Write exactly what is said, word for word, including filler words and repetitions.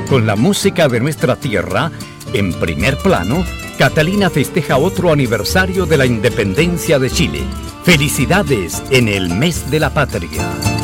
Con la música de nuestra tierra, en primer plano, Catalina festeja otro aniversario de la independencia de Chile. Felicidades en el mes de la patria.